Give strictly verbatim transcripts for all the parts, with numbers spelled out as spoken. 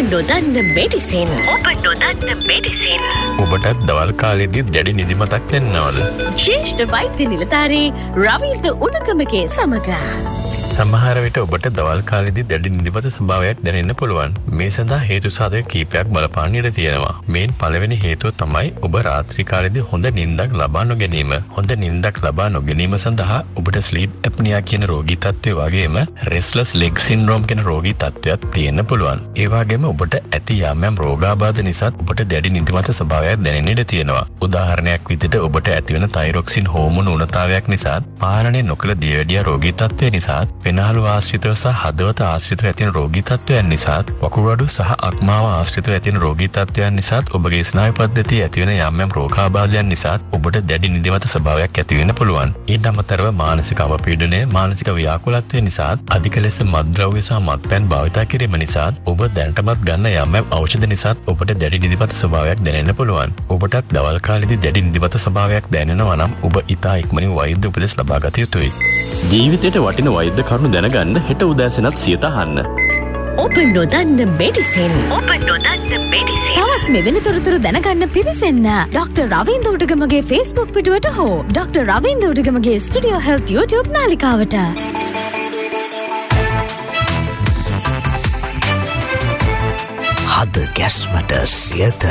නොදන්න මෙඩිසින් ඔබ නොදන්න මෙඩිසින් ඔබටත් දවල් කාලෙදී දැඩි නිදිමතක් දැනෙනවද? ශ්‍රේෂ්ඨ වෛද්‍ය නිලධාරී රවීන්ද්‍ර උණුගමගේ සමග සමහර විට ඔබට දවල් කාලෙදී දැඩි නිදිමත ස්වභාවයක් දැනෙන්න පුළුවන්. මේ සඳහා හේතු සාධක කීපයක් බලපාන්න ඉඩ තියෙනවා. මේන් පළවෙනි හේතුව තමයි ඔබ රාත්‍රී කාලෙදී හොඳ නිින්දක් ලබා නොගැනීම. හොඳ නිින්දක් ලබා නොගැනීම සඳහා ඔබට ස්ලීප් ඇප්නියා කියන රෝගී තත්ත්වය වගේම රෙස්ට්ලස් ලෙග් සින්ඩ්‍රෝම් කියන රෝගී තත්ත්වයක් තියෙන්න පුළුවන්. ඒ වගේම ඔබට ඇති යම් යම් රෝගාබාධ නිසා ඔබට දැඩි නිදිමත ස්වභාවයක් දැනෙන්න ඉඩ තියෙනවා. උදාහරණයක් විදිහට ඔබට ඇතිවන තයිරොක්සින් හෝමෝන උණතාවයක් නිසා, පාලනය නොකළ දියවැඩියා රෝගී තත්ත්වය නිසා, පෙනහළු ආශ්‍රිතව සහ හදවත ආශ්‍රිතව ඇතිවන රෝගී තත්ත්වයන් නිසා, වකුගඩු සහ අක්මාව ආශ්‍රිතව ඇතිවන රෝගී තත්ත්වයන් නිසා, ඔබගේ ස්නායු පද්ධතියේ ඇතිවන යම් යම් රෝගාබාධයන් නිසා ඔබට දැඩි නිදිමත ස්වභාවයක් ඇති වෙන්න පුළුවන්. ඊට අමතරව මානසික අවපීඩනය, මානසික ව්‍යාකුලත්වය නිසා, අධික ලෙස මත්ද්‍රව්‍ය සහ මත්පැන් භාවිත කිරීම නිසා, ඔබ දැනටමත් ගන්න යම් යම් ඖෂධ නිසා ඔබට දැඩි නිදිමත ස්වභාවයක් දැනෙන්න පුළුවන්. ඔබටත් දවල් කාලෙදී දැඩි නිදිමත ස්වභාවයක් දැනෙනවා නම් ඔබ ඉතා ඉක්මනින් වෛද්‍ය උපදෙස් ලබා ගත යුතුයි. ජීවිතයට වටින වෛද්‍ය කරුණු දැනගන්න හෙට උදෑසනත් සියත අහන්න. ඔබ නොදන්න මෙඩිසින් ඔබ නොදන්න මෙඩිසින් තවත් මෙවැනි තොරතුරු දැනගන්න පිවිසෙන්න ඩොක්ටර් රවීන්ද්‍ර උඩගමගේ Facebook පිටුවට හෝ doctor Ravindra උඩගමගේ studio health YouTube නාලිකාවට. හද ගැස්මට Siyatha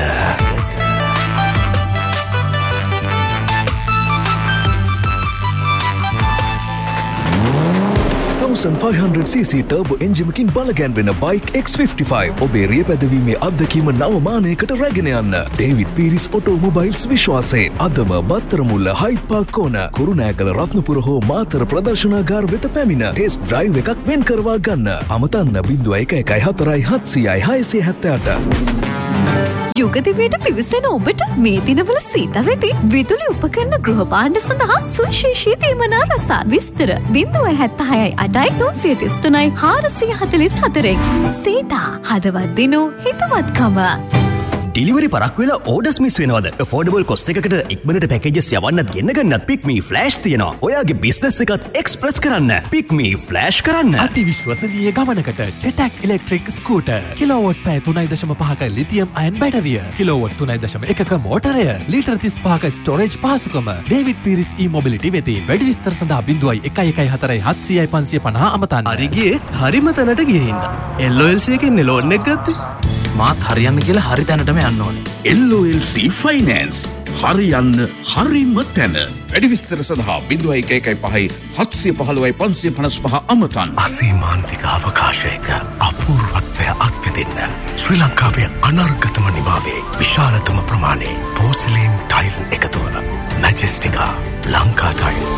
five hundred c c turbo එන්ජිමකින් බලගැන්වෙන bike X fifty-five ඔබේ රිය පැදවීමේ අත්දැකීම නව මානයකට රැගෙන යන්න. ඩේවිඩ් පීරිස් ඔටෝමොබයිල්ස් විශ්වාසයෙන් අදම බත්තරමුල්ල හයිඩ් පාක් කෝන කුරුණෑගල රත්නපුර හෝ මාතර ප්‍රදර්ශනාගාර වෙත පැමිණ ටෙස්ට් ඩ්‍රයිව් එකක් වෙන් කරවා ගන්න. අමතන්න බිංදුව එක එකයි හතරයි හත්සියයි හයසිය හැත්තෑට. යුගදිවයට පිවිසෙන ඔබට මේ දිනවල සීත වෙති විදුලි උපකරණ ගෘහ භාණ්ඩ සඳහා සුවිශේෂී දීමනා රසාත් විස්තර බිංදුව හැත්තහයයි අටයි තුන්සිය තිස් තුනයි හාරසිය හතළිස් හතරෙන්. සීතා හදවත් දිනු හිතවත්කම. ඩිලිවරි පරක් වෙලා ඕඩර්ස් මිස් වෙනවද? affordable cost එකකට ඉක්මනට packages යවන්නත් ගෙන්න ගන්නත් Pick Me Flash තියෙනවා. ඔයාගේ business එකත් express කරන්න Pick Me Flash කරන්න. අති විශ්වසනීය ගමනකට Jetak electric scooter. කිලෝවොට් පැය තුනයි දශම පහක ලිතියම් අයන් බැටරිය. කිලෝවොට් තුනයි දශම එකක මෝටරය. ලීටර් තිස් පහක ස්ටෝරේජ් පහසුකම. ඩේවිඩ් පීරිස් e-mobility වෙතින්. වැඩි විස්තර සඳහා බිංදුවයි එකයි එකයි හතරයි හත්සියයි පන්සිය පනහ අමතන්න. හරි ගියේ හරිම තැනට ගියේ හින්දා. L O L C එකෙන් ලෝන් එක ගත්තේ. මාත් හරියන්න කියලා හරි තැනටම යන්න ඕනේ. L O L C Finance හරියන්න හරිම තැන. වැඩි විස්තර සඳහා බිංදුව එක එකයි පහයි හත්සිය පහළොවයි පන්සිය පනස් පහ අමතන්න. අසීමාන්තික අවකාශයක අපූර්වත්වය අත්විඳින්න ශ්‍රී ලංකාවේ අනර්ගතම නිමාවේ විශාලතම ප්‍රමාණයේ පෝසිලින් tile එකතුව මැජෙස්ටිකා Lanka tiles.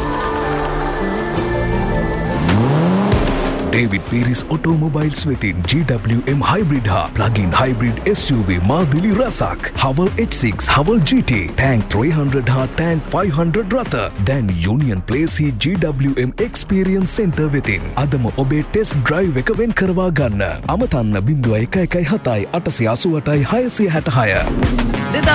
David Peiris ඔටෝමොබයිල්ස් වෙතින් G W M හයිබ්‍රිඩ් හා plugin hybrid S U V මාදිලි රසක් හවල් H six හවල් G T tank three hundred හා ටැන්ක් five hundred රථ දැන් union ප්ලේසි G W M experience centre වෙතින් අදම ඔබේ ටෙස්ට් ඩ්‍රයිව් එක වෙන් කරවා ගන්න. අමතන්න බිංදුව එක එකයි හතයි අටසිය අසූ අටයි හයසිය හැට හය.